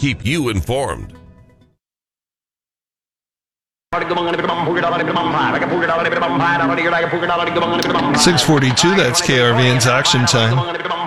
keep you informed. 6:42, that's KRVN's Action Time.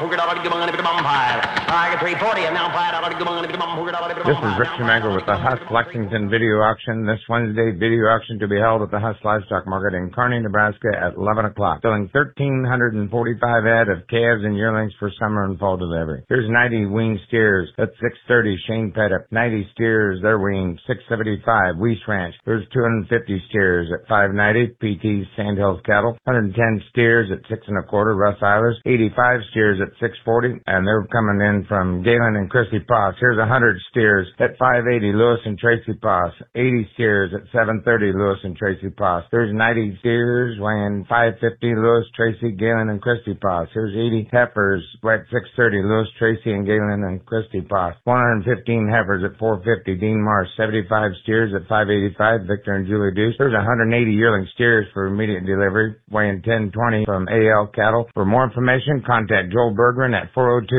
This is Rick Schumacher with the Huss Lexington Video Auction. This Wednesday, video auction to be held at the Huss Livestock Market in Kearney, Nebraska at 11 o'clock. Selling 1,345 head of calves and yearlings for summer and fall delivery. Here's 90 weaned steers at $630, Shane Pettit. 90 steers, they're weaned, $675, Weiss Ranch. Here's 250 steers at $590, PT Sandhills Cattle. 110 steers at $6 1/4, Russ Eilers. 85 steers at $640, and they're coming in from Galen and Chrissy Poss. Here's 100 steers at $580, Lewis and Tracy Poss. 80 steers at $730, Lewis and Tracy Poss. Here's 90 steers weighing $550, Lewis, Tracy, Galen, and Christy Poss. Here's 80 heifers at $630, Lewis, Tracy, and Galen and Christy Poss. 115 heifers at $450, Dean Marsh. 75 steers at $585, Victor and Julie Deuce. There's 180 yearling steers for immediate delivery, weighing 1020 from AL Cattle. For more information, contact Joel Bergman at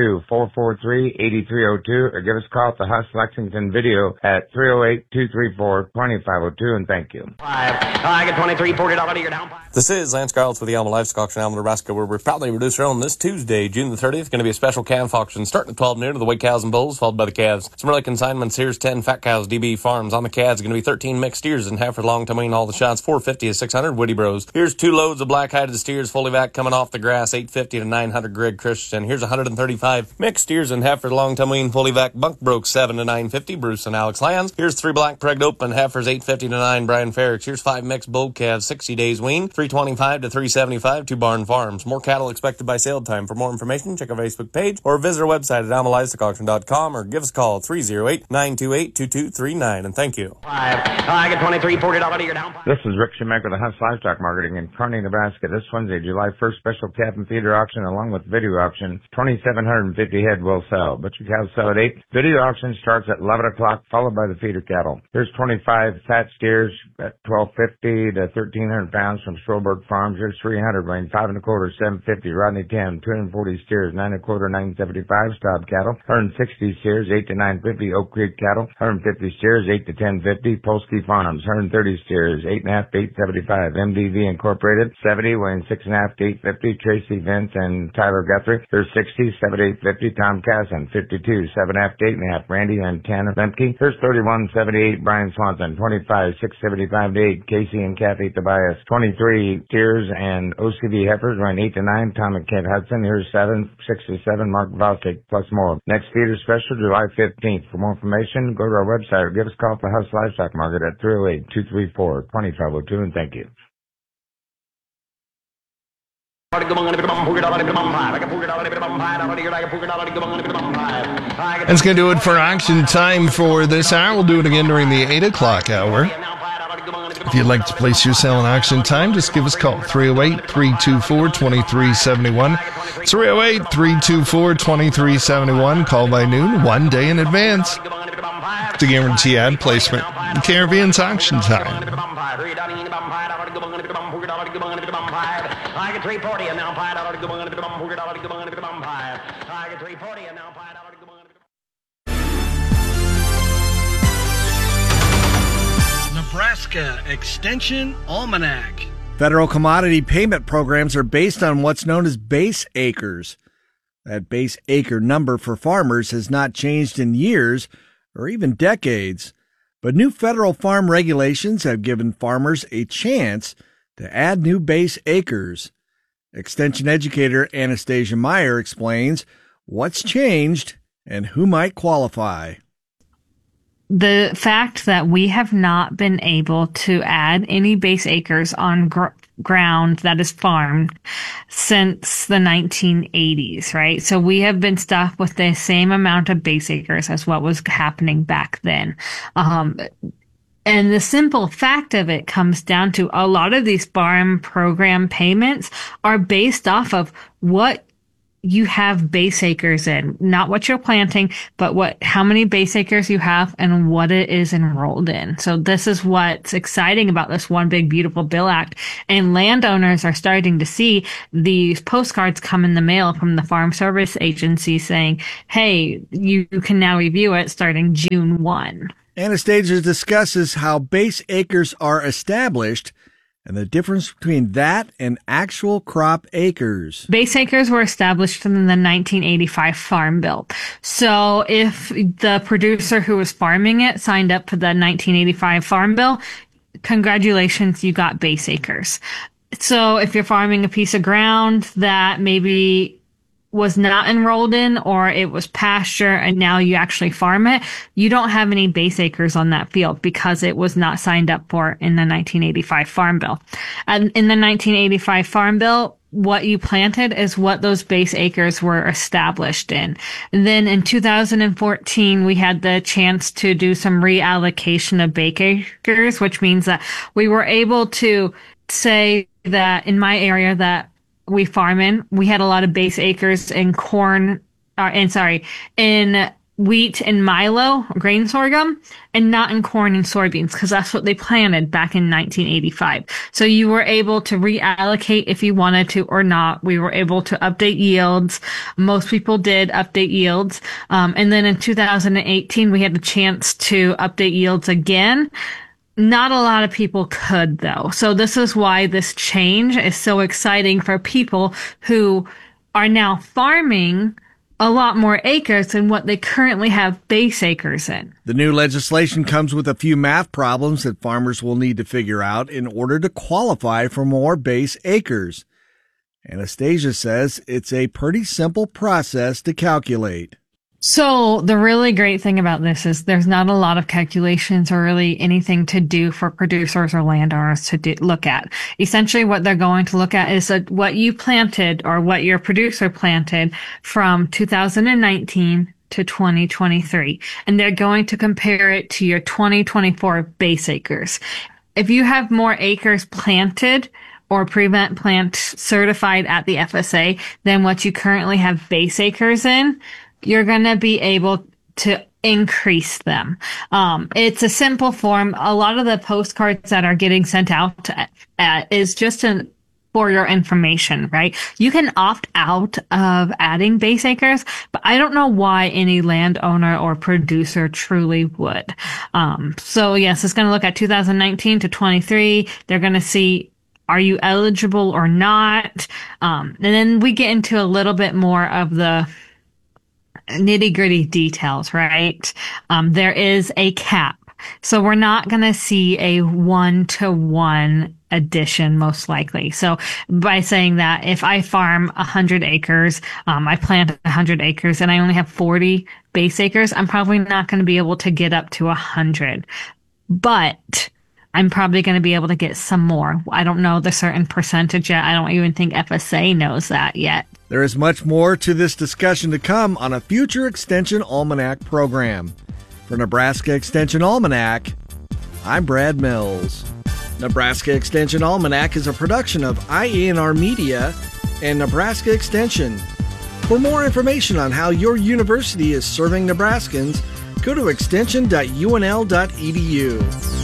402-443-8302 or give us a call at the Huss Lexington Video at 308-234-2502, and thank you. I get $23.40 down. This is Lance Garlitz with the Alma Livestock Auction, Alma, Nebraska, where we're proudly reducer on this Tuesday, June the 30th. Going to be a special calf auction starting at 12 noon to the weight cows and bulls, followed by the calves. Some early consignments. Here's 10 fat cows, DB Farms. On the calves, going to be 13 mixed steers and half for long timing. All the shots, 450 to 600, Woody Bros. Here's 2 loads of black-hided steers, fully vac coming off the grass, 850 to 900, Greg Christian. Here's 135 mixed steers and half for long timing, fully vac bunk broke, 7 to 950, Bruce and Alex Lands. Here's 3 black pregged open heifers, 850 to 9, Brian Ferricks. Here's 5 mixed bull calves, 60 days wean, 325 to 375, 2 Barn Farms. More cattle expected by sale time. For more information, check our Facebook page or visit our website at almalivestockauction.com or give us a call 308-928-2239. And thank you. I get $23.40 down. This is Rick Schumacher, the Huss Livestock Marketing in Kearney, Nebraska. This Wednesday, July 1st, special calf and feeder auction along with video auction. 2,750 head will sell. Butcher cows sell at 8. Video auction starts at 11 o'clock, followed by the feeder cattle. Here's 25 fat steers at 1,250 to 1,300 pounds from Stroberg Farms. Here's 300 weighing 5 1/4, 750, Rodney 10. 240 steers, 9 1/4, 975, Staub cattle. 160 steers, 8 to 950, Oak Creek cattle. 150 steers, 8 to 1050, Polsky Farms. 130 steers, 8 1/2 to 875, MDV Incorporated. 70 weighing 6 1/2 to 850, Tracy Vince and Tyler Guthrie. There's 60, 7 to 850, Tom Casson. 52, 7 1/2 to 8 1/2, Randy and Tanner Lemke. There's 31, 78, Brian Swanson. 25, 675 to 8, Casey and Kathy Tobias. 23 steers and OCV heifers weighing 8 to 9, Tom and Kent Hudson. Here's 7, 6 to 7, Mark Vosik, plus more. Next feeder special, July 15th. For more information, go to our website or give us a call at the Huss Livestock Market at 308-234-2502, and thank you. That's going to do it for auction time for this hour. We'll do it again during the 8 o'clock hour. If you'd like to place your sale in auction time, just give us a call, 308-324-2371. 308-324-2371. Call by noon, 1 day in advance to guarantee ad placement. Caribbean's auction time. I get $3.40 and now I get $3.40 and now Nebraska Extension Almanac. Federal commodity payment programs are based on what's known as base acres. That base acre number for farmers has not changed in years or even decades. But new federal farm regulations have given farmers a chance to add new base acres. Extension educator Anastasia Meyer explains what's changed and who might qualify. The fact that we have not been able to add any base acres on ground that is farmed since the 1980s, right? So we have been stuck with the same amount of base acres as what was happening back then. And the simple fact of it comes down to a lot of these farm program payments are based off of what you have base acres in, not what you're planting, but how many base acres you have and what it is enrolled in. So this is what's exciting about this One Big Beautiful Bill Act. And landowners are starting to see these postcards come in the mail from the Farm Service Agency saying, hey, you can now review it starting June 1. Anastasia discusses how base acres are established and the difference between that and actual crop acres. Base acres were established in the 1985 Farm Bill. So if the producer who was farming it signed up for the 1985 Farm Bill, congratulations, you got base acres. So if you're farming a piece of ground that maybe was not enrolled in, or it was pasture and now you actually farm it, you don't have any base acres on that field because it was not signed up for in the 1985 Farm Bill. And in the 1985 Farm Bill, what you planted is what those base acres were established in. And then in 2014, we had the chance to do some reallocation of base acres, which means that we were able to say that in my area that we farm in, we had a lot of base acres in in wheat and milo, grain sorghum, and not in corn and soybeans, because that's what they planted back in 1985. So you were able to reallocate if you wanted to or not. We were able to update yields. Most people did update yields. And then in 2018, we had the chance to update yields again. Not a lot of people could, though. So this is why this change is so exciting for people who are now farming a lot more acres than what they currently have base acres in. The new legislation comes with a few math problems that farmers will need to figure out in order to qualify for more base acres. Anastasia says it's a pretty simple process to calculate. So the really great thing about this is there's not a lot of calculations or really anything to do for producers or landowners to look at. Essentially what they're going to look at is what you planted or what your producer planted from 2019 to 2023. And they're going to compare it to your 2024 base acres. If you have more acres planted or prevent plant certified at the FSA than what you currently have base acres in, you're going to be able to increase them. It's a simple form. A lot of the postcards that are getting sent out is just for your information, right? You can opt out of adding base acres, but I don't know why any landowner or producer truly would. So yes, it's going to look at 2019 to 23. They're going to see, are you eligible or not? And then we get into a little bit more of the nitty-gritty details, right? There is a cap. So we're not going to see a 1-to-1 addition, most likely. So by saying that, if I farm 100 acres, I plant 100 acres and I only have 40 base acres, I'm probably not going to be able to get up to 100. But I'm probably going to be able to get some more. I don't know the certain percentage yet. I don't even think FSA knows that yet. There is much more to this discussion to come on a future Extension Almanac program. For Nebraska Extension Almanac, I'm Brad Mills. Nebraska Extension Almanac is a production of IENR Media and Nebraska Extension. For more information on how your university is serving Nebraskans, go to extension.unl.edu.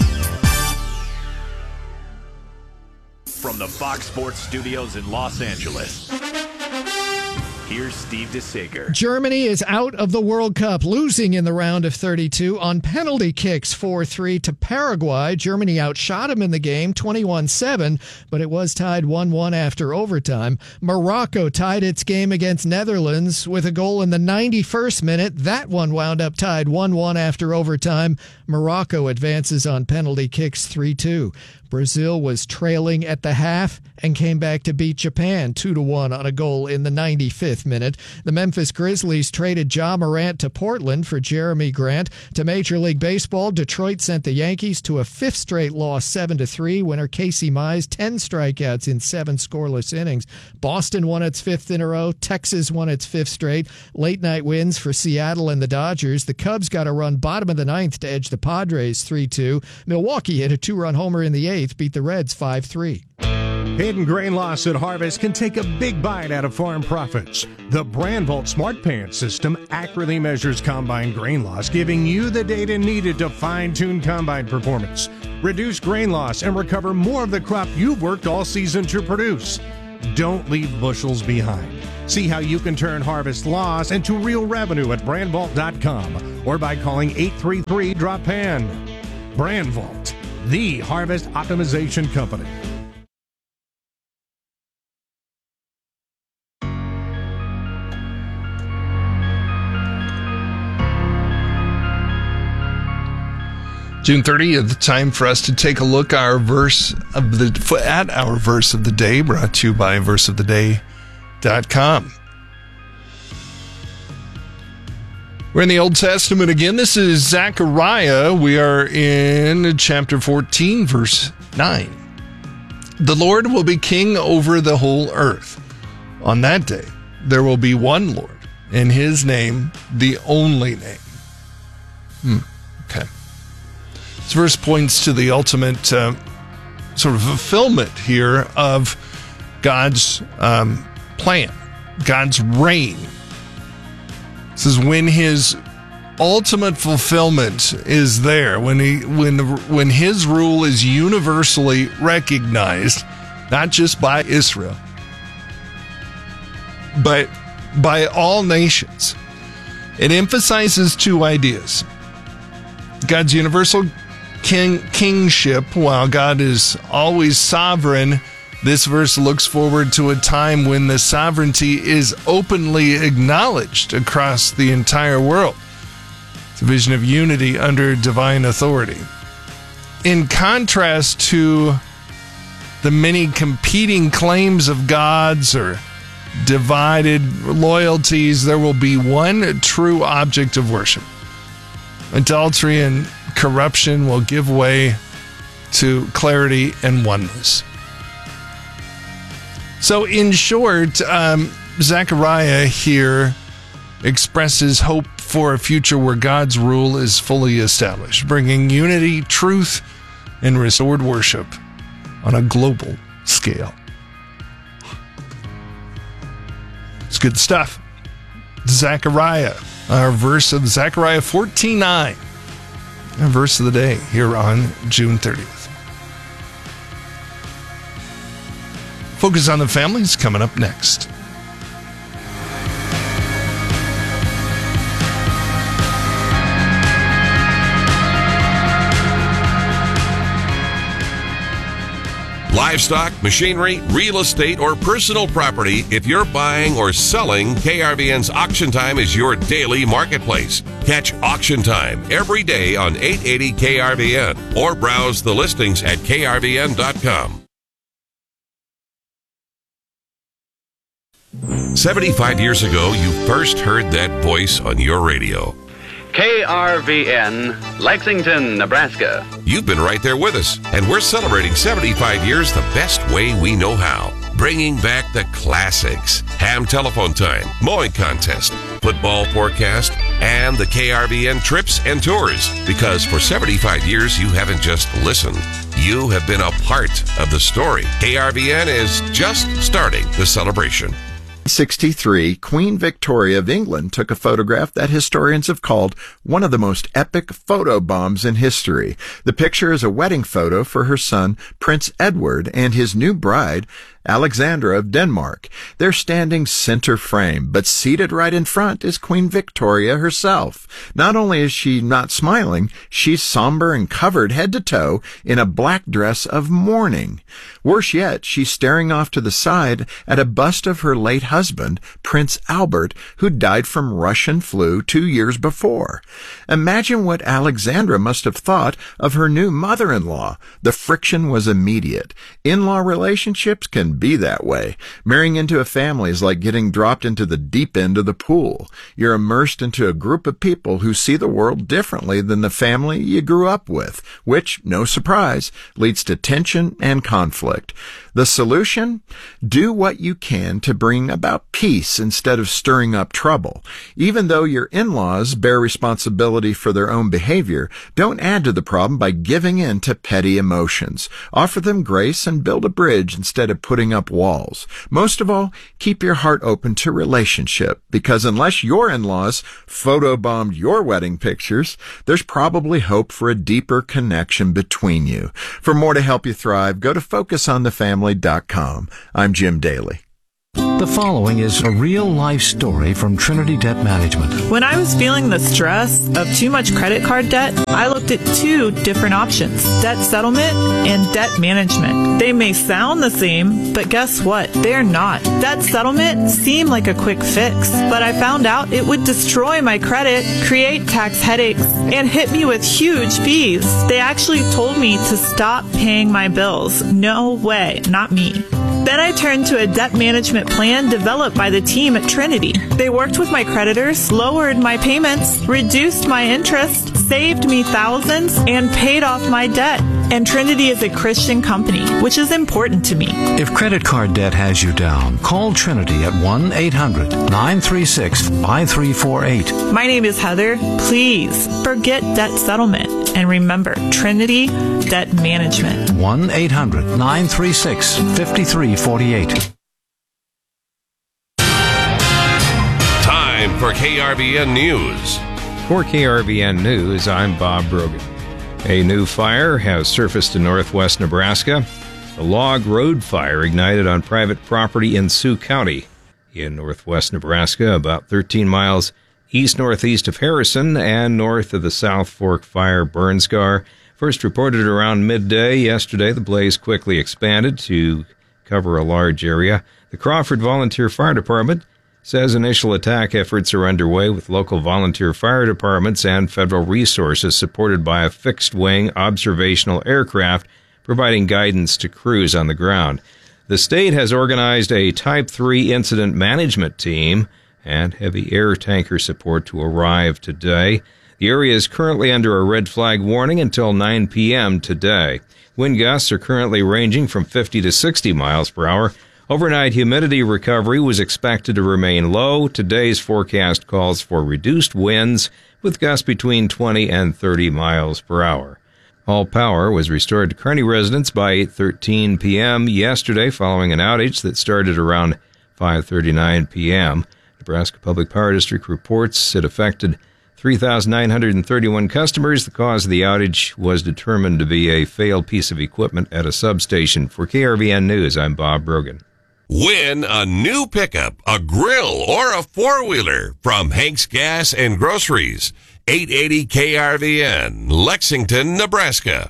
From the Fox Sports Studios in Los Angeles, here's Steve DeSager. Germany is out of the World Cup, losing in the round of 32 on penalty kicks 4-3 to Paraguay. Germany outshot them in the game 21-7, but it was tied 1-1 after overtime. Morocco tied its game against Netherlands with a goal in the 91st minute. That one wound up tied 1-1 after overtime. Morocco advances on penalty kicks 3-2. Brazil was trailing at the half and came back to beat Japan 2-1 on a goal in the 95th minute. The Memphis Grizzlies traded Ja Morant to Portland for Jeremy Grant. To Major League Baseball, Detroit sent the Yankees to a fifth straight loss 7-3. Winner Casey Mize, 10 strikeouts in 7 scoreless innings. Boston won its 5th in a row. Texas won its 5th straight. Late night wins for Seattle and the Dodgers. The Cubs got a run bottom of the 9th to edge the Padres 3-2. Milwaukee hit a 2-run homer in the 8th, beat the Reds 5-3. Hidden grain loss at harvest can take a big bite out of farm profits. The BrandVault Smart Pants system accurately measures combine grain loss, giving you the data needed to fine-tune combine performance, reduce grain loss, and recover more of the crop you've worked all season to produce. Don't leave bushels behind. See how you can turn harvest loss into real revenue at BrandVault.com or by calling 833-DROP-PAN. BrandVault, the harvest optimization company. June 30th, time for us to take a look at our verse of the day, brought to you by verseoftheday.com. We're in the Old Testament again. This is Zechariah. We are in chapter 14, verse 9. The Lord will be king over the whole earth. On that day, there will be one Lord, and his name, the only name. Okay. This verse points to the ultimate sort of fulfillment here of God's plan, God's reign. This is when his ultimate fulfillment is there, when his rule is universally recognized, not just by Israel, but by all nations. It emphasizes two ideas: God's universal kingship. While God is always sovereign, this verse looks forward to a time when the sovereignty is openly acknowledged across the entire world. It's a vision of unity under divine authority. In contrast to the many competing claims of gods or divided loyalties, there will be one true object of worship. Adultery and corruption will give way to clarity and oneness. So in short, Zechariah here expresses hope for a future where God's rule is fully established, bringing unity, truth, and restored worship on a global scale. It's good stuff. Zechariah, our verse of Zechariah 14:9. Our verse of the day here on June 30th. Focus on the Families coming up next. Livestock, machinery, real estate, or personal property. If you're buying or selling, KRVN's Auction Time is your daily marketplace. Catch Auction Time every day on 880 KRVN or browse the listings at krvn.com. 75 years ago, you first heard that voice on your radio. KRVN, Lexington, Nebraska. You've been right there with us, and we're celebrating 75 years the best way we know how. Bringing back the classics. Ham telephone time, mowing contest, football forecast, and the KRVN trips and tours. Because for 75 years, you haven't just listened. You have been a part of the story. KRVN is just starting the celebration. 1963, Queen Victoria of England took a photograph that historians have called one of the most epic photo bombs in history. The picture is a wedding photo for her son, Prince Edward, and his new bride, Alexandra of Denmark. They're standing center frame, but seated right in front is Queen Victoria herself. Not only is she not smiling, she's somber and covered head to toe in a black dress of mourning. Worse yet, she's staring off to the side at a bust of her late husband, Prince Albert, who died from Russian flu 2 years before. Imagine what Alexandra must have thought of her new mother-in-law. The friction was immediate. In-law relationships can shouldn't be that way. Marrying into a family is like getting dropped into the deep end of the pool. You're immersed into a group of people who see the world differently than the family you grew up with, which, no surprise, leads to tension and conflict. The solution? Do what you can to bring about peace instead of stirring up trouble. Even though your in-laws bear responsibility for their own behavior, don't add to the problem by giving in to petty emotions. Offer them grace and build a bridge instead of putting up walls. Most of all, keep your heart open to relationship, because unless your in-laws photobombed your wedding pictures, there's probably hope for a deeper connection between you. For more to help you thrive, go to FocusOnTheFamily.com. I'm Jim Daly. The following is a real-life story from Trinity Debt Management. When I was feeling the stress of too much credit card debt, I looked at two different options: debt settlement and debt management. They may sound the same, but guess what? They're not. Debt settlement seemed like a quick fix, but I found out it would destroy my credit, create tax headaches, and hit me with huge fees. They actually told me to stop paying my bills. No way, not me. Then I turned to a debt management plan developed by the team at Trinity. They worked with my creditors, lowered my payments, reduced my interest, saved me thousands, and paid off my debt. And Trinity is a Christian company, which is important to me. If credit card debt has you down, call Trinity at 1-800-936-5348. My name is Heather. Please forget debt settlement. And remember, Trinity Debt Management. 1-800-936-5348. Time for KRVN News. For KRVN News, I'm Bob Brogan. A new fire has surfaced in northwest Nebraska. A log road fire ignited on private property in Sioux County in northwest Nebraska, about 13 miles east-northeast of Harrison and north of the South Fork fire burn scar. First reported around midday yesterday, the blaze quickly expanded to cover a large area. The Crawford Volunteer Fire Department says initial attack efforts are underway with local volunteer fire departments and federal resources supported by a fixed-wing observational aircraft providing guidance to crews on the ground. The state has organized a Type 3 incident management team and heavy air tanker support to arrive today. The area is currently under a red flag warning until 9 p.m. today. Wind gusts are currently ranging from 50 to 60 miles per hour. Overnight humidity recovery was expected to remain low. Today's forecast calls for reduced winds with gusts between 20 and 30 miles per hour. All power was restored to Kearney residents by 8:13 p.m. yesterday following an outage that started around 5:39 p.m. Nebraska Public Power District reports it affected 3,931 customers. The cause of the outage was determined to be a failed piece of equipment at a substation. For KRVN News, I'm Bob Brogan. Win a new pickup, a grill, or a four-wheeler from Hank's Gas and Groceries. 880 KRVN, Lexington, Nebraska.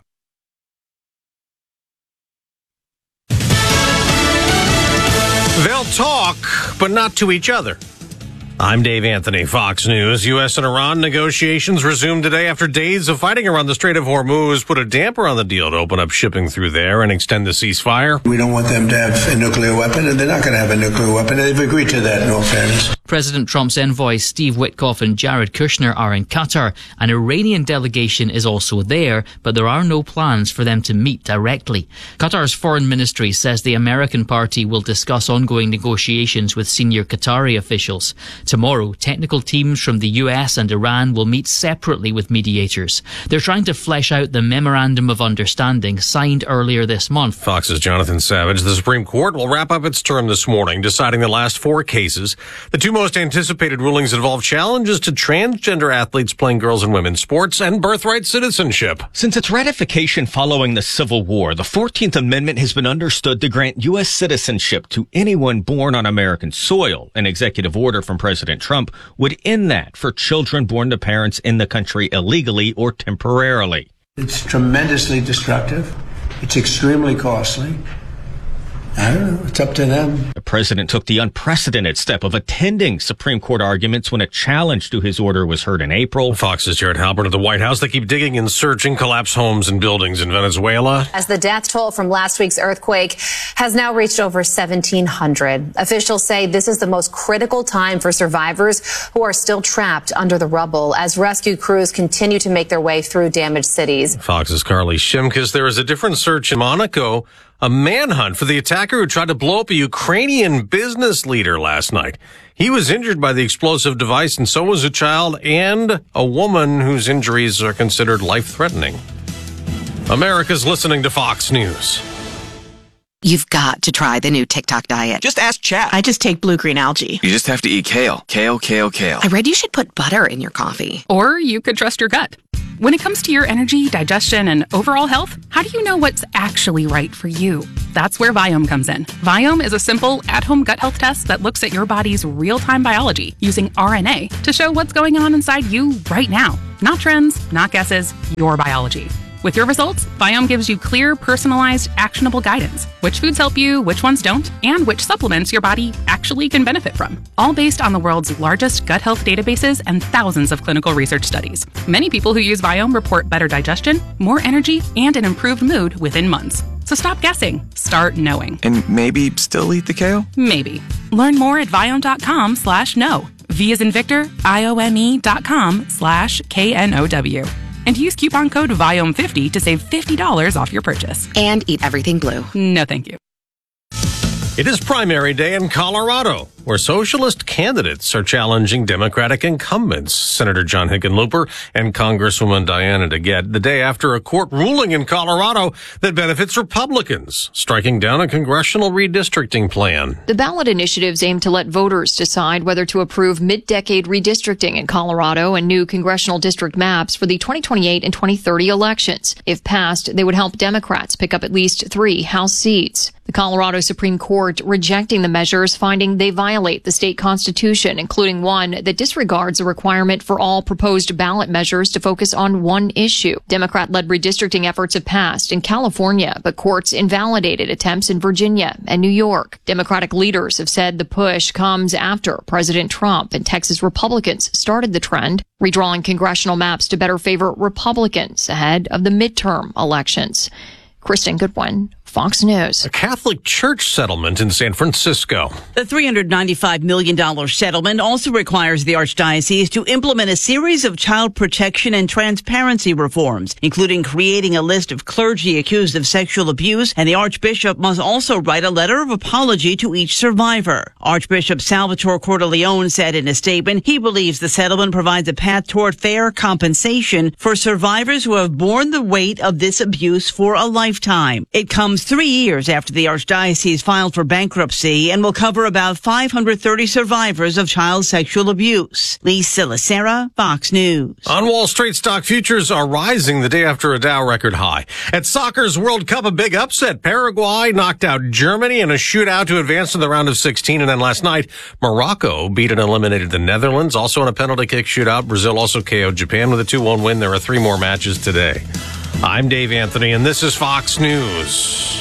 They'll talk, but not to each other. I'm Dave Anthony, Fox News. U.S. and Iran negotiations resumed today after days of fighting around the Strait of Hormuz put a damper on the deal to open up shipping through there and extend the ceasefire. We don't want them to have a nuclear weapon, and they're not going to have a nuclear weapon. They've agreed to that, in all fairness. President Trump's envoys Steve Witkoff and Jared Kushner are in Qatar. An Iranian delegation is also there, but there are no plans for them to meet directly. Qatar's foreign ministry says the American party will discuss ongoing negotiations with senior Qatari officials. Tomorrow, technical teams from the US and Iran will meet separately with mediators. They're trying to flesh out the Memorandum of Understanding signed earlier this month. Fox's Jonathan Savage. The Supreme Court will wrap up its term this morning, deciding the last four cases. The two most anticipated rulings involve challenges to transgender athletes playing girls and women's sports and birthright citizenship. Since its ratification following the Civil War, the 14th Amendment has been understood to grant U.S. citizenship to anyone born on American soil. An executive order from President Trump would end that for children born to parents in the country illegally or temporarily. It's tremendously destructive. It's extremely costly. I don't know. It's up to them. The president took the unprecedented step of attending Supreme Court arguments when a challenge to his order was heard in April. Fox's Jared Halpern at the White House. They keep digging and searching collapsed homes and buildings in Venezuela. As the death toll from last week's earthquake has now reached over 1,700. Officials say this is the most critical time for survivors who are still trapped under the rubble as rescue crews continue to make their way through damaged cities. Fox's Carly Shimkus. There is a different search in Monaco. A manhunt for the attacker who tried to blow up a Ukrainian business leader last night. He was injured by the explosive device, and so was a child and a woman whose injuries are considered life-threatening. America's listening to Fox News. You've got to try the new TikTok diet. Just ask chat. I just take blue-green algae. You just have to eat kale. Kale, kale, kale. I read you should put butter in your coffee. Or you could trust your gut. When it comes to your energy, digestion, and overall health, how do you know what's actually right for you? That's where Viome comes in. Viome is a simple, at-home gut health test that looks at your body's real-time biology using RNA to show what's going on inside you right now. Not trends, not guesses, your biology. With your results, Viome gives you clear, personalized, actionable guidance. Which foods help you, which ones don't, and which supplements your body actually can benefit from. All based on the world's largest gut health databases and thousands of clinical research studies. Many people who use Viome report better digestion, more energy, and an improved mood within months. So stop guessing. Start knowing. And maybe still eat the kale? Maybe. Learn more at Viome.com/know. V as in Victor, IOME.com/KNOW. And use coupon code VIOME50 to save $50 off your purchase. And eat everything blue. No, thank you. It is primary day in Colorado, where socialist candidates are challenging Democratic incumbents, Senator John Hickenlooper and Congresswoman Diana DeGette, the day after a court ruling in Colorado that benefits Republicans, striking down a congressional redistricting plan. The ballot initiatives aim to let voters decide whether to approve mid-decade redistricting in Colorado and new congressional district maps for the 2028 and 2030 elections. If passed, they would help Democrats pick up at least 3 House seats. The Colorado Supreme Court rejecting the measures, finding they violate the state constitution, including one that disregards a requirement for all proposed ballot measures to focus on one issue. Democrat-led redistricting efforts have passed in California, but courts invalidated attempts in Virginia and New York. Democratic leaders have said the push comes after President Trump and Texas Republicans started the trend, redrawing congressional maps to better favor Republicans ahead of the midterm elections. Kristen Goodwin, Fox News. A Catholic church settlement in San Francisco. The $395 million settlement also requires the Archdiocese to implement a series of child protection and transparency reforms, including creating a list of clergy accused of sexual abuse, and the Archbishop must also write a letter of apology to each survivor. Archbishop Salvatore Cordileone said in a statement he believes the settlement provides a path toward fair compensation for survivors who have borne the weight of this abuse for a lifetime. It comes 3 years after the Archdiocese filed for bankruptcy and will cover about 530 survivors of child sexual abuse. Lisa Lacera, Fox News. On Wall Street, stock futures are rising the day after a Dow record high. At soccer's World Cup, a big upset. Paraguay knocked out Germany in a shootout to advance to the round of 16. And then last night, Morocco beat and eliminated the Netherlands. Also in a penalty kick shootout, Brazil also KO'd Japan with a 2-1 win. There are 3 more matches today. I'm Dave Anthony, and this is Fox News.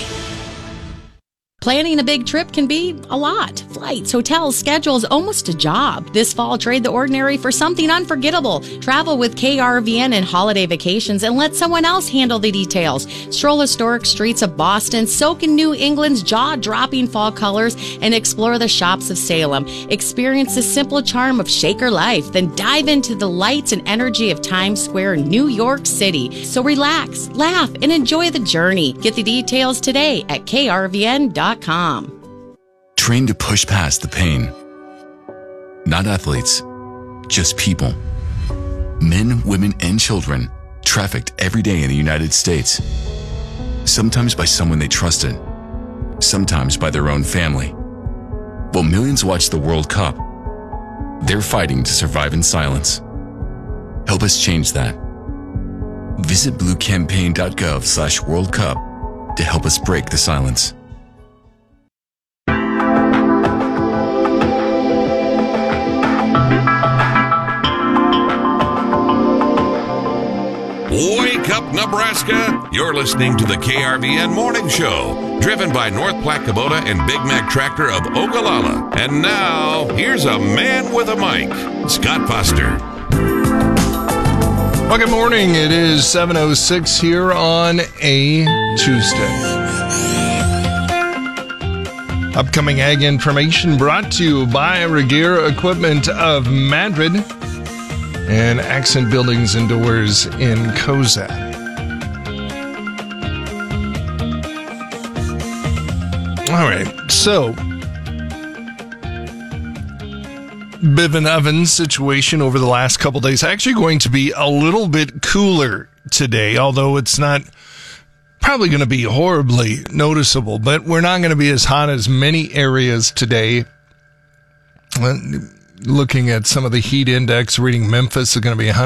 Planning a big trip can be a lot. Flights, hotels, schedules, almost a job. This fall, trade the ordinary for something unforgettable. Travel with KRVN and holiday vacations and let someone else handle the details. Stroll historic streets of Boston, soak in New England's jaw-dropping fall colors, and explore the shops of Salem. Experience the simple charm of Shaker life, then dive into the lights and energy of Times Square, New York City. So relax, laugh, and enjoy the journey. Get the details today at krvn.com. Train to push past the pain. Not athletes, just people. Men, women, and children trafficked every day in the United States. Sometimes by someone they trusted, sometimes by their own family. While millions watch the World Cup, they're fighting to survive in silence. Help us change that. Visit bluecampaign.gov/World Cup to help us break the silence. Wake up, Nebraska! You're listening to the KRVN Morning Show, driven by North Platte Kubota and Big Mac Tractor of Ogallala. And now, here's a man with a mic, Scott Foster. Well, good morning. It is 7:06 here on a Tuesday. Upcoming ag information brought to you by Regeer Equipment of Madrid and Accent Buildings and Doors in Cozad. All right, so bit of an oven situation over the last couple days. Actually going to be a little bit cooler today, although it's not probably going to be horribly noticeable, but we're not going to be as hot as many areas today. Looking at some of the heat index, reading Memphis is going to be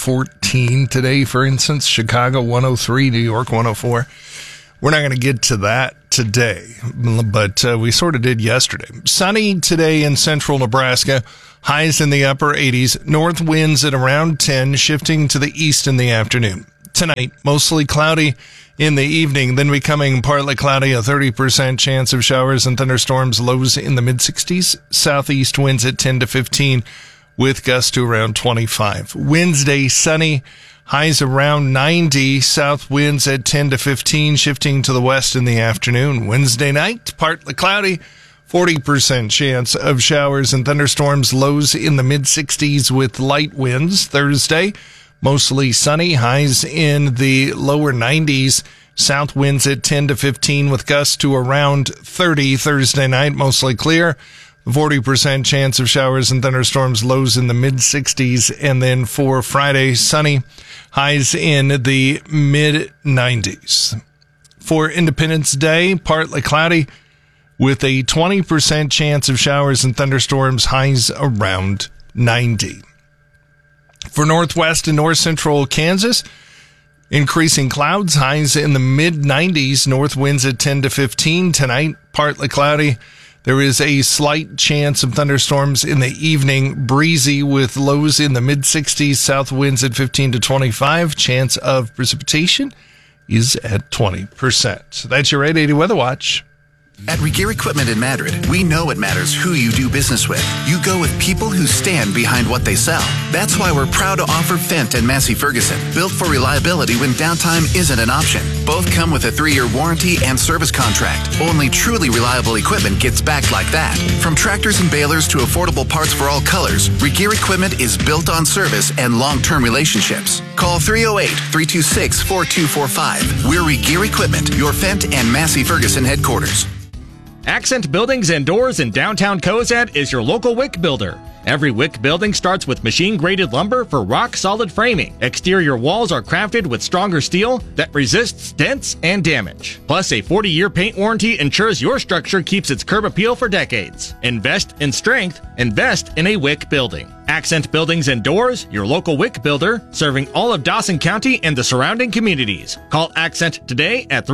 114 today, for instance. Chicago 103, New York 104. We're not going to get to that today, but we sort of did yesterday. Sunny today in central Nebraska, highs in the upper 80s, north winds at around 10, shifting to the east in the afternoon. Tonight, mostly cloudy in the evening, then becoming partly cloudy, a 30% chance of showers and thunderstorms, lows in the mid-60s, southeast winds at 10 to 15, with gusts to around 25. Wednesday, sunny, highs around 90, south winds at 10 to 15, shifting to the west in the afternoon. Wednesday night, partly cloudy, 40% chance of showers and thunderstorms, lows in the mid-60s with light winds. Thursday, mostly sunny, highs in the lower 90s, south winds at 10 to 15 with gusts to around 30. Thursday night, mostly clear, 40% chance of showers and thunderstorms, lows in the mid-60s. And then for Friday, sunny, highs in the mid-90s. For Independence Day, partly cloudy with a 20% chance of showers and thunderstorms, highs around 90. For northwest and north central Kansas, increasing clouds, highs in the mid-90s, north winds at 10 to 15 tonight, partly cloudy. There is a slight chance of thunderstorms in the evening, breezy with lows in the mid-60s, south winds at 15 to 25. Chance of precipitation is at 20%. So that's your 880 Weather Watch. At Regeer Equipment in Madrid, we know it matters who you do business with. You go with people who stand behind what they sell. That's why we're proud to offer Fendt and Massey Ferguson, built for reliability when downtime isn't an option. Both come with a 3-year warranty and service contract. Only truly reliable equipment gets backed like that. From tractors and balers to affordable parts for all colors, Regeer Equipment is built on service and long-term relationships. Call 308-326-4245. We're Regeer Equipment, your Fendt and Massey Ferguson headquarters. Accent Buildings and Doors in downtown Cozad is your local WIC builder. Every WIC building starts with machine-graded lumber for rock-solid framing. Exterior walls are crafted with stronger steel that resists dents and damage. Plus, a 40-year paint warranty ensures your structure keeps its curb appeal for decades. Invest in strength. Invest in a WIC building. Accent Buildings and Doors, your local WIC builder, serving all of Dawson County and the surrounding communities. Call Accent today at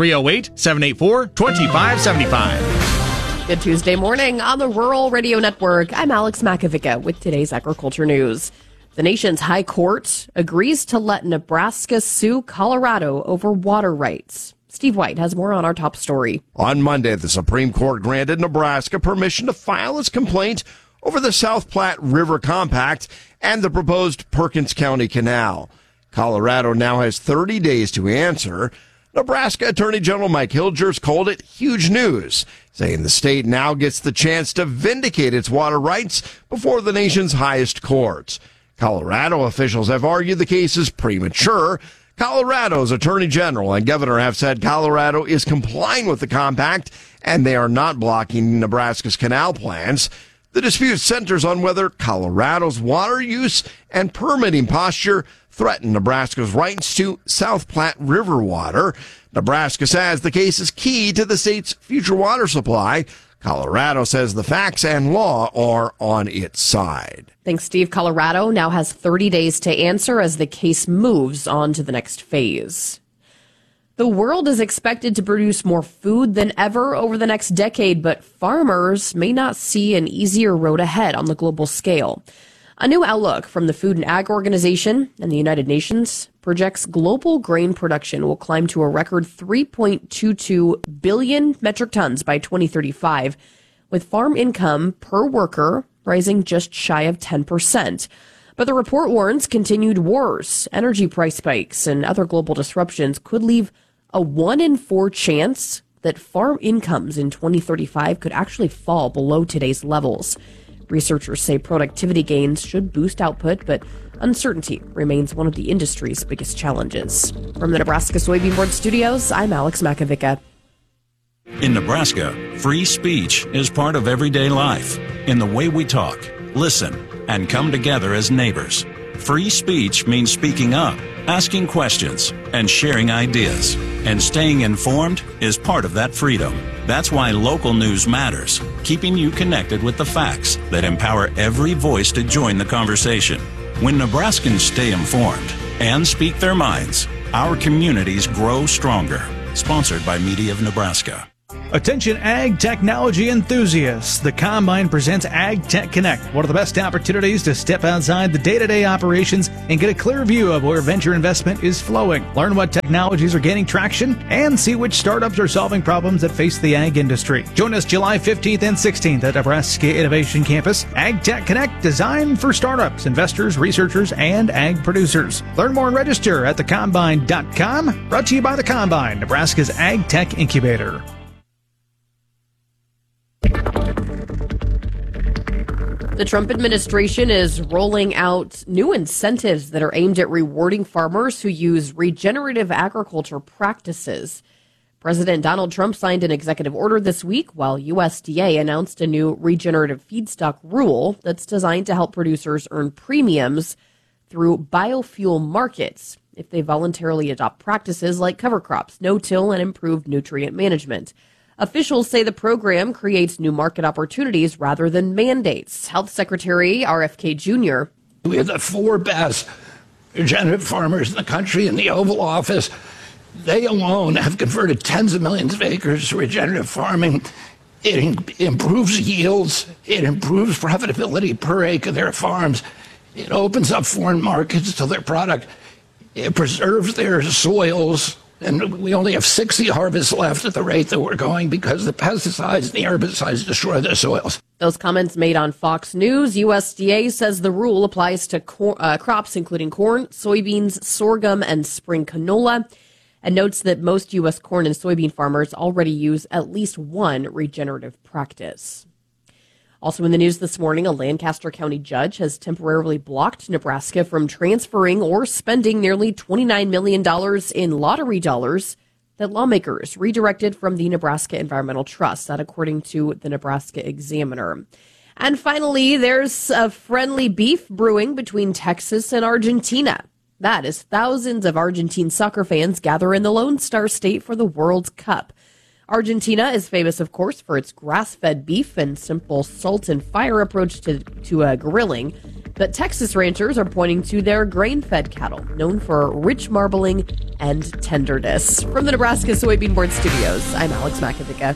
308-784-2575. Good Tuesday morning on the Rural Radio Network. I'm Alex Makovica with today's agriculture news. The nation's high court agrees to let Nebraska sue Colorado over water rights. Steve White has more on our top story. On Monday, the Supreme Court granted Nebraska permission to file its complaint over the South Platte River Compact and the proposed Perkins County Canal. Colorado now has 30 days to answer. Nebraska Attorney General Mike Hilgers called it huge news, saying the state now gets the chance to vindicate its water rights before the nation's highest courts. Colorado officials have argued the case is premature. Colorado's Attorney General and Governor have said Colorado is complying with the compact and they are not blocking Nebraska's canal plans. The dispute centers on whether Colorado's water use and permitting posture threaten Nebraska's rights to South Platte River water. Nebraska says the case is key to the state's future water supply. Colorado says the facts and law are on its side. Thanks, Steve. Colorado now has 30 days to answer as the case moves on to the next phase. The world is expected to produce more food than ever over the next decade, but farmers may not see an easier road ahead on the global scale. A new outlook from the Food and Ag Organization and the United Nations projects global grain production will climb to a record 3.22 billion metric tons by 2035, with farm income per worker rising just shy of 10%. But the report warns continued wars, energy price spikes, and other global disruptions could leave a 1 in 4 chance that farm incomes in 2035 could actually fall below today's levels. Researchers say productivity gains should boost output, but uncertainty remains one of the industry's biggest challenges. From the Nebraska Soybean Board Studios, I'm Alex Makovica. In Nebraska, free speech is part of everyday life in the way we talk, listen, and come together as neighbors. Free speech means speaking up, asking questions, and sharing ideas. And staying informed is part of that freedom. That's why local news matters, keeping you connected with the facts that empower every voice to join the conversation. When Nebraskans stay informed and speak their minds, our communities grow stronger. Sponsored by Media of Nebraska. Attention ag technology enthusiasts. The Combine presents Ag Tech Connect, one of the best opportunities to step outside the day-to-day operations and get a clear view of where venture investment is flowing. Learn what technologies are gaining traction and see which startups are solving problems that face the ag industry. Join us July 15th and 16th at Nebraska Innovation Campus. Ag Tech Connect, designed for startups, investors, researchers, and ag producers. Learn more and register at thecombine.com. Brought to you by the Combine, Nebraska's Ag Tech Incubator. The Trump administration is rolling out new incentives that are aimed at rewarding farmers who use regenerative agriculture practices. President Donald Trump signed an executive order this week, while USDA announced a new regenerative feedstock rule that's designed to help producers earn premiums through biofuel markets if they voluntarily adopt practices like cover crops, no-till, and improved nutrient management. Officials say the program creates new market opportunities rather than mandates. Health Secretary RFK Jr. We have the 4 best regenerative farmers in the country in the Oval Office. They alone have converted tens of millions of acres to regenerative farming. It improves yields. It improves profitability per acre of their farms. It opens up foreign markets to their product. It preserves their soils. And we only have 60 harvests left at the rate that we're going because the pesticides and the herbicides destroy the soils. Those comments made on Fox News. USDA says the rule applies to crops including corn, soybeans, sorghum, and spring canola, and notes that most U.S. corn and soybean farmers already use at least one regenerative practice. Also in the news this morning, a Lancaster County judge has temporarily blocked Nebraska from transferring or spending nearly $29 million in lottery dollars that lawmakers redirected from the Nebraska Environmental Trust, that according to the Nebraska Examiner. And finally, there's a friendly beef brewing between Texas and Argentina. That is thousands of Argentine soccer fans gather in the Lone Star State for the World Cup. Argentina is famous, of course, for its grass-fed beef and simple salt and fire approach to grilling. But Texas ranchers are pointing to their grain-fed cattle, known for rich marbling and tenderness. From the Nebraska Soybean Board Studios, I'm Alex Makovica.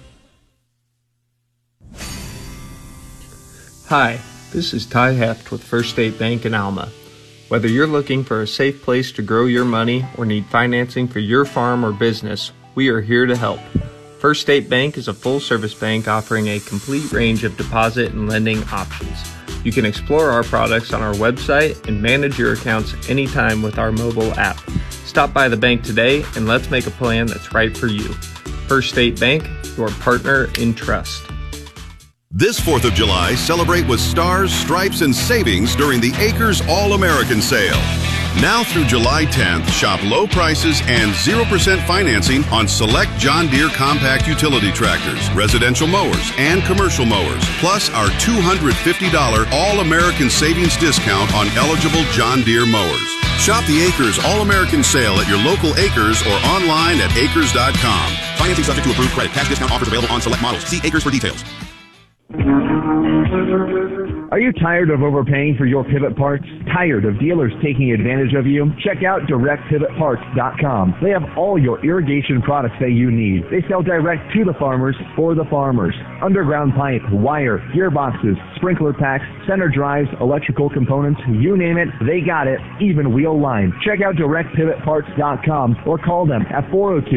Hi, this is Ty Heft with First State Bank in Alma. Whether you're looking for a safe place to grow your money or need financing for your farm or business, we are here to help. First State Bank is a full-service bank offering a complete range of deposit and lending options. You can explore our products on our website and manage your accounts anytime with our mobile app. Stop by the bank today and let's make a plan that's right for you. First State Bank, your partner in trust. This 4th of July, celebrate with stars, stripes, and savings during the Acres All-American Sale. Now through July 10th, shop low prices and 0% financing on select John Deere compact utility tractors, residential mowers, and commercial mowers, plus our $250 All-American Savings discount on eligible John Deere mowers. Shop the Acres All-American Sale at your local Acres or online at acres.com. Financing subject to approved credit. Cash discount offers available on select models. See Acres for details. Are you tired of overpaying for your pivot parts? Tired of dealers taking advantage of you? Check out DirectPivotParts.com. They have all your irrigation products that you need. They sell direct to the farmers for the farmers. Underground pipe, wire, gearboxes, sprinkler packs, center drives, electrical components, you name it, they got it, even wheel line. Check out DirectPivotParts.com or call them at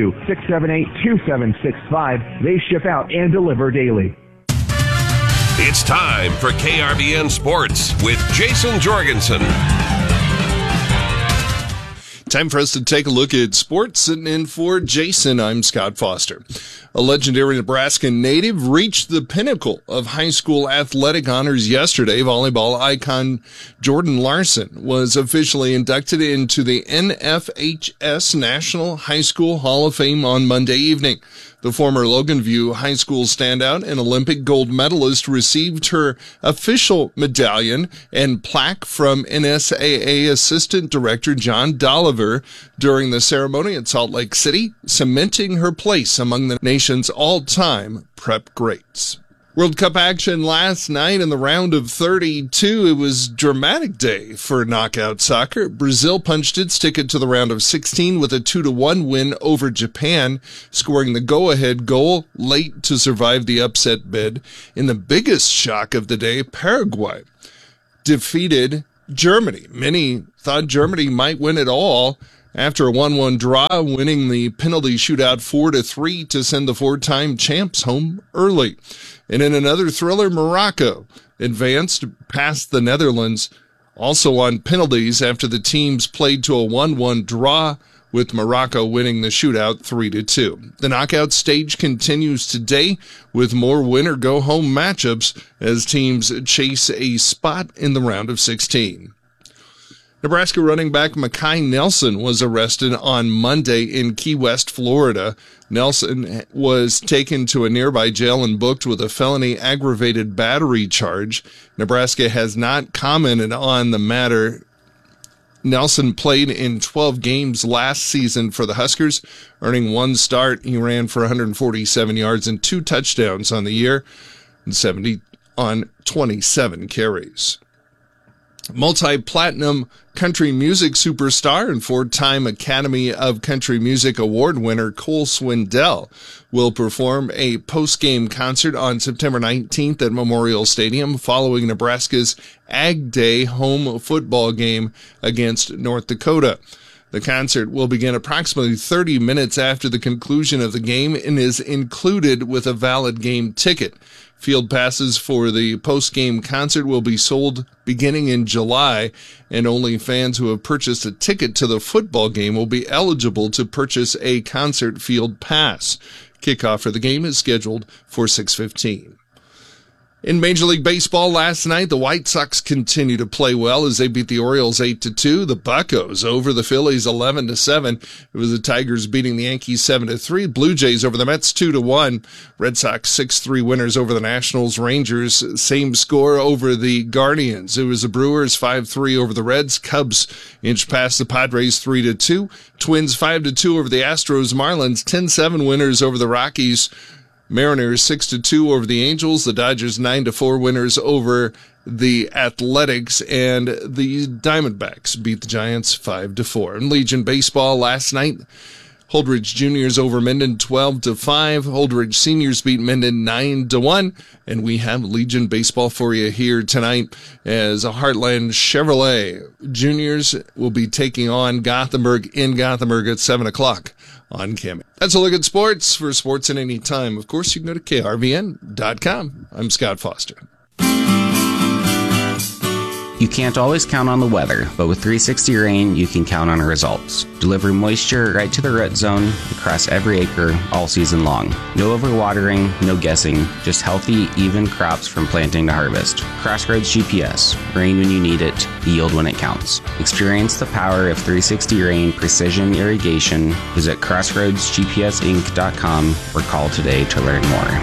402-678-2765. They ship out and deliver daily. It's time for KRVN Sports with Jason Jorgensen. Time for us to take a look at sports. Sitting in for Jason, I'm Scott Foster. A legendary Nebraska native reached the pinnacle of high school athletic honors yesterday. Volleyball icon Jordan Larson was officially inducted into the NFHS National High School Hall of Fame on Monday evening. The former Logan View High School standout and Olympic gold medalist received her official medallion and plaque from NSAA Assistant Director John Dolliver during the ceremony at Salt Lake City, cementing her place among the nation's all-time prep greats. World Cup action last night in the round of 32. It was a dramatic day for knockout soccer. Brazil punched its ticket to the round of 16 with a 2-1 win over Japan, scoring the go-ahead goal late to survive the upset bid. In the biggest shock of the day, Paraguay defeated Germany. Many thought Germany might win it all after a 1-1 draw, winning the penalty shootout 4-3 to send the four-time champs home early. And in another thriller, Morocco advanced past the Netherlands, also on penalties after the teams played to a 1-1 draw, with Morocco winning the shootout 3-2. The knockout stage continues today with more winner-go-home matchups as teams chase a spot in the round of 16. Nebraska running back Makai Nelson was arrested on Monday in Key West, Florida. Nelson was taken to a nearby jail and booked with a felony aggravated battery charge. Nebraska has not commented on the matter. Nelson played in 12 games last season for the Huskers, earning one start. He ran for 147 yards and 2 touchdowns on the year, and 70 on 27 carries. Multi-platinum country music superstar and 4-time Academy of Country Music Award winner Cole Swindell will perform a post-game concert on September 19th at Memorial Stadium following Nebraska's Ag Day home football game against North Dakota. The concert will begin approximately 30 minutes after the conclusion of the game and is included with a valid game ticket. Field passes for the post-game concert will be sold beginning in July, and only fans who have purchased a ticket to the football game will be eligible to purchase a concert field pass. Kickoff for the game is scheduled for 6:15. In Major League Baseball last night, the White Sox continue to play well as they beat the Orioles 8-2. The Buccos over the Phillies 11-7. It was the Tigers beating the Yankees 7-3. Blue Jays over the Mets 2-1. Red Sox 6-3 winners over the Nationals. Rangers same score over the Guardians. It was the Brewers 5-3 over the Reds. Cubs inched past the Padres 3-2. Twins 5-2 over the Astros. Marlins 10-7 winners over the Rockies. Mariners 6-2 over the Angels. The Dodgers 9-4 winners over the Athletics, and the Diamondbacks beat the Giants 5-4. In Legion Baseball last night, Holdridge Juniors over Minden 12-5. Holdridge Seniors beat Minden 9-1. And we have Legion Baseball for you here tonight as a Heartland Chevrolet Juniors will be taking on Gothenburg in Gothenburg at 7 o'clock on KAMI. That's a look at sports. For sports at any time, of course, you can go to KRVN.com. I'm Scott Foster. You can't always count on the weather, but with 360 Rain, you can count on results. Deliver moisture right to the root zone across every acre all season long. No overwatering, no guessing, just healthy, even crops from planting to harvest. Crossroads GPS. Rain when you need it, yield when it counts. Experience the power of 360 Rain precision irrigation. Visit crossroadsgpsinc.com or call today to learn more.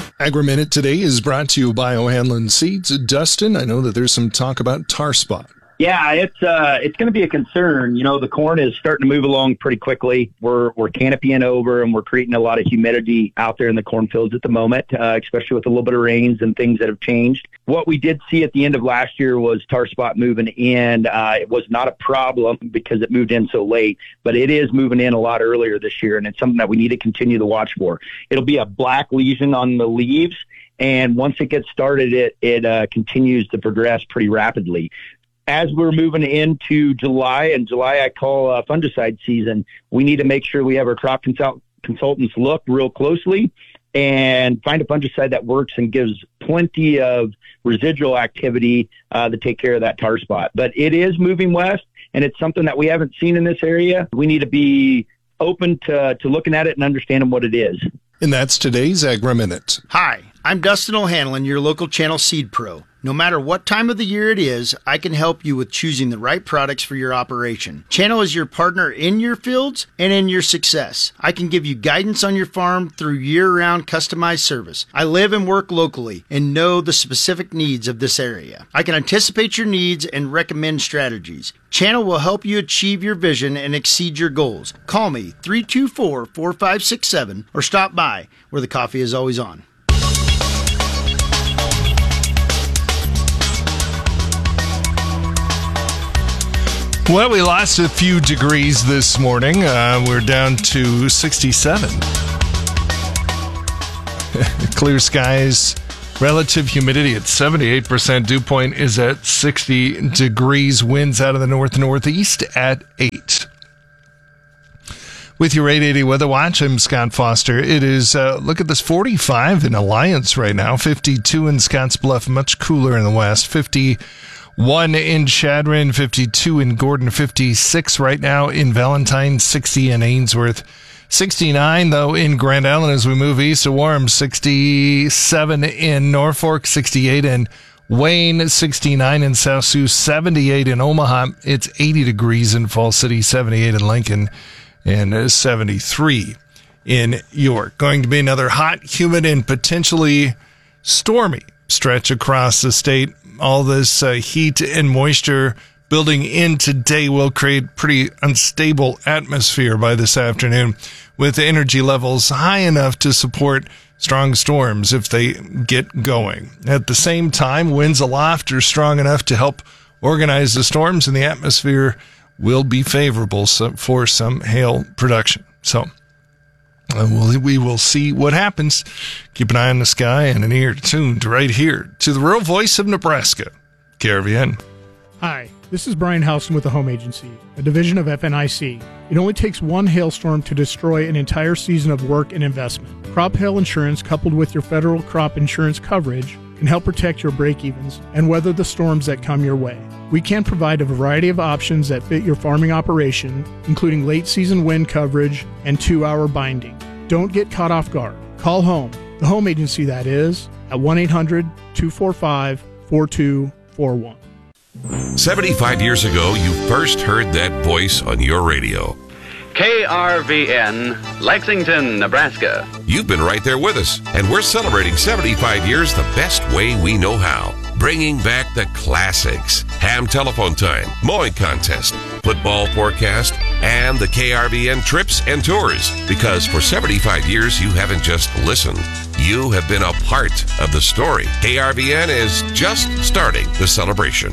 Agri-Minute today is brought to you by O'Hanlon Seeds. Dustin, I know that there's some talk about tar spot. Yeah, it's going to be a concern. You know, the corn is starting to move along pretty quickly. We're canopying over, and we're creating a lot of humidity out there in the cornfields at the moment, especially with a little bit of rains and things that have changed. What we did see at the end of last year was tar spot moving in. It was not a problem because it moved in so late, but it is moving in a lot earlier this year, and it's something that we need to continue to watch for. It'll be a black lesion on the leaves, and once it gets started, it continues to progress pretty rapidly. As we're moving into July, and July I call fungicide season, we need to make sure we have our crop consultants look real closely and find a fungicide that works and gives plenty of residual activity to take care of that tar spot. But it is moving west, and it's something that we haven't seen in this area. We need to be open to looking at it and understanding what it is. And that's today's Agri-Minute. Hi, I'm Dustin O'Hanlon, your local Channel Seed Pro. No matter what time of the year it is, I can help you with choosing the right products for your operation. Channel is your partner in your fields and in your success. I can give you guidance on your farm through year-round customized service. I live and work locally and know the specific needs of this area. I can anticipate your needs and recommend strategies. Channel will help you achieve your vision and exceed your goals. Call me 324-4567 or stop by where the coffee is always on. Well, we lost a few degrees this morning. We're down to 67. Clear skies, relative humidity at 78%. Dew point is at 60 degrees. Winds out of the north-northeast at 8. With your 880 Weather Watch, I'm Scott Foster. It is, look at this, 45 in Alliance right now, 52 in Scottsbluff, much cooler in the west, 51 in Chadron, 52 in Gordon, 56 right now in Valentine, 60 in Ainsworth, 69 though in Grand Island as we move east to warm, 67 in Norfolk, 68 in Wayne, 69 in South Sioux, 78 in Omaha. It's 80 degrees in Fall City, 78 in Lincoln, and 73 in York. Going to be another hot, humid, and potentially stormy stretch across the state. All this heat and moisture building in today will create pretty unstable atmosphere by this afternoon, with energy levels high enough to support strong storms if they get going. At the same time, winds aloft are strong enough to help organize the storms, and the atmosphere will be favorable for some hail production. So we will see what happens. Keep an eye on the sky and an ear tuned right here to the real voice of Nebraska, KRVN. Hi, this is Brian Housen with the Home Agency, a division of FNIC. It only takes one hailstorm to destroy an entire season of work and investment. Crop hail insurance, coupled with your federal crop insurance coverage, can help protect your break-evens and weather the storms that come your way. We can provide a variety of options that fit your farming operation, including late-season wind coverage and 2-hour binding. Don't get caught off guard. Call home, the Home Agency that is, at 1-800-245-4241. 75 years ago, you first heard that voice on your radio. KRVN, Lexington, Nebraska. You've been right there with us, and we're celebrating 75 years the best way we know how. Bringing back the classics. Ham telephone time, mowing contest, football forecast, and the KRVN trips and tours. Because for 75 years, you haven't just listened. You have been a part of the story. KRVN is just starting the celebration.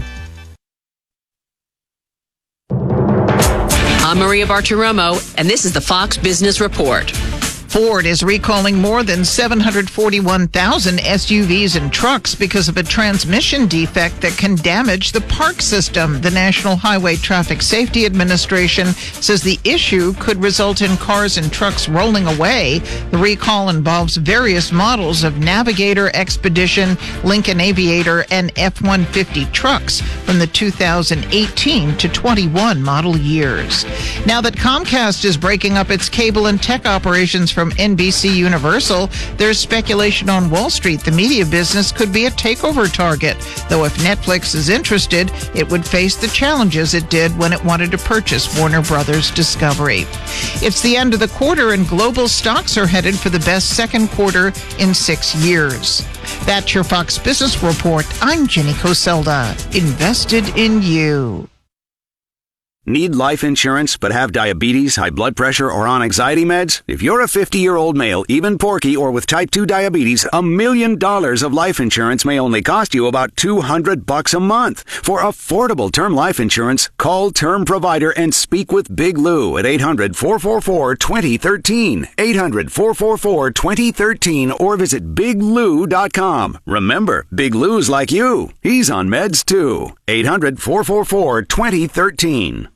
I'm Maria Bartiromo, and this is the Fox Business Report. Ford is recalling more than 741,000 SUVs and trucks because of a transmission defect that can damage the park system. The National Highway Traffic Safety Administration says the issue could result in cars and trucks rolling away. The recall involves various models of Navigator, Expedition, Lincoln Aviator, and F-150 trucks from the 2018 to 21 model years. Now that Comcast is breaking up its cable and tech operations from NBC Universal, there's speculation on Wall Street the media business could be a takeover target. Though if Netflix is interested, it would face the challenges it did when it wanted to purchase Warner Brothers Discovery. It's the end of the quarter, and global stocks are headed for the best second quarter in 6 years. That's your Fox Business Report. I'm Jenny Coselda. Invested in you. Need life insurance but have diabetes, high blood pressure, or on anxiety meds? If you're a 50-year-old male, even porky, or with type 2 diabetes, $1 million of life insurance may only cost you about $200 a month. For affordable term life insurance, call Term Provider and speak with Big Lou at 800-444-2013. 800-444-2013 or visit biglou.com. Remember, Big Lou's like you. He's on meds too. 800-444-2013.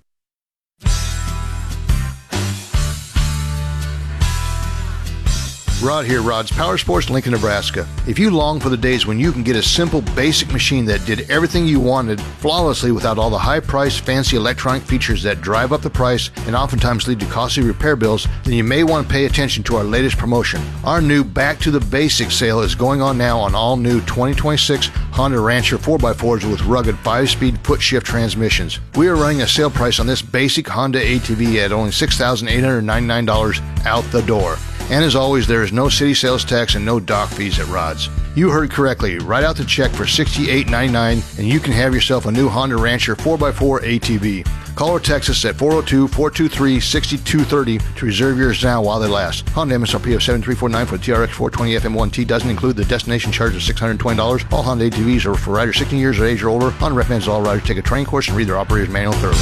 Rod here, Rod's Power Sports, Lincoln, Nebraska. If you long for the days when you can get a simple, basic machine that did everything you wanted flawlessly without all the high-priced, fancy electronic features that drive up the price and oftentimes lead to costly repair bills, then you may want to pay attention to our latest promotion. Our new Back to the Basics sale is going on now on all new 2026 Honda Rancher 4x4s with rugged 5-speed foot-shift transmissions. We are running a sale price on this basic Honda ATV at only $6,899 out the door. And as always, there is no city sales tax and no dock fees at Rod's. You heard correctly. Write out the check for $68.99 and you can have yourself a new Honda Rancher 4x4 ATV. Call or text us at 402-423-6230 to reserve yours now while they last. Honda MSRP of $7,349 for the TRX 420 FM1T doesn't include the destination charge of $620. All Honda ATVs are for riders 16 years of age or older. Honda recommends all riders take a training course and read their operator's manual thoroughly.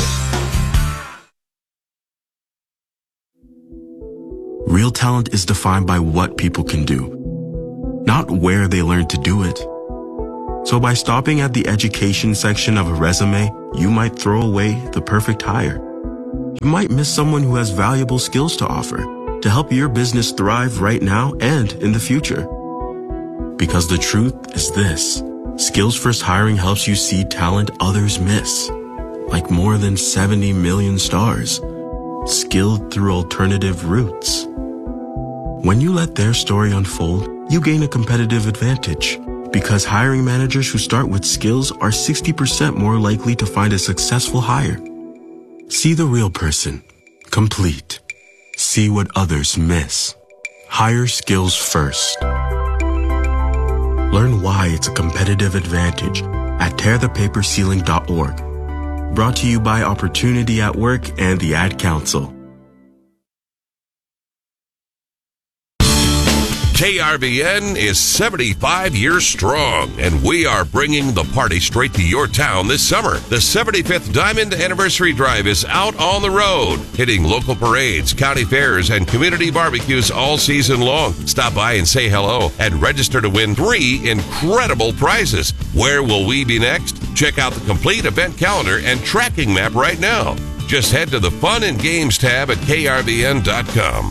Real talent is defined by what people can do, not where they learn to do it. So by stopping at the education section of a resume, you might throw away the perfect hire. You might miss someone who has valuable skills to offer to help your business thrive right now and in the future. Because the truth is this: Skills First Hiring helps you see talent others miss, like more than 70 million stars, skilled through alternative routes. When you let their story unfold, you gain a competitive advantage because hiring managers who start with skills are 60% more likely to find a successful hire. See the real person, complete. See what others miss. Hire skills first. Learn why it's a competitive advantage at tearthepaperceiling.org. Brought to you by Opportunity at Work and the Ad Council. KRVN is 75 years strong, and we are bringing the party straight to your town this summer. The 75th Diamond Anniversary Drive is out on the road, hitting local parades, county fairs, and community barbecues all season long. Stop by and say hello and register to win 3 incredible prizes. Where will we be next? Check out the complete event calendar and tracking map right now. Just head to the Fun and Games tab at krvn.com.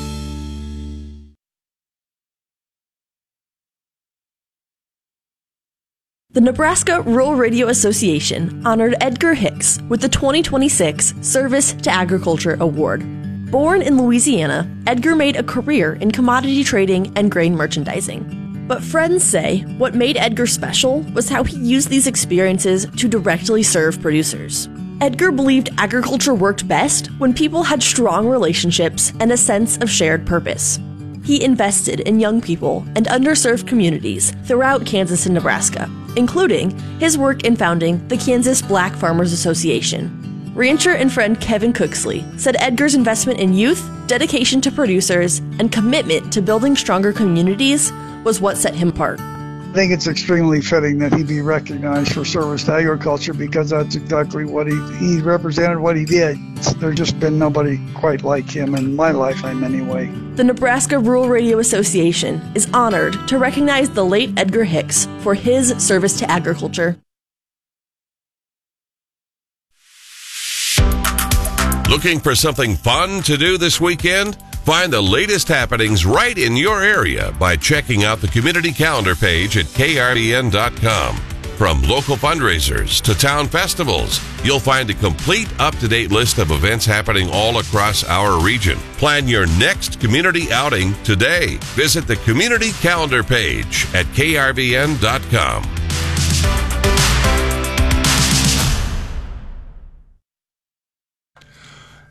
The Nebraska Rural Radio Association honored Edgar Hicks with the 2026 Service to Agriculture Award. Born in Louisiana, Edgar made a career in commodity trading and grain merchandising. But friends say what made Edgar special was how he used these experiences to directly serve producers. Edgar believed agriculture worked best when people had strong relationships and a sense of shared purpose. He invested in young people and underserved communities throughout Kansas and Nebraska, including his work in founding the Kansas Black Farmers Association. Rancher and friend Kevin Cooksley said Edgar's investment in youth, dedication to producers, and commitment to building stronger communities was what set him apart. I think it's extremely fitting that he be recognized for service to agriculture because that's exactly what he represented, what he did. There's just been nobody quite like him in my lifetime anyway. The Nebraska Rural Radio Association is honored to recognize the late Edgar Hicks for his service to agriculture. Looking for something fun to do this weekend? Find the latest happenings right in your area by checking out the community calendar page at krvn.com. From local fundraisers to town festivals, you'll find a complete up-to-date list of events happening all across our region. Plan your next community outing today. Visit the community calendar page at krvn.com.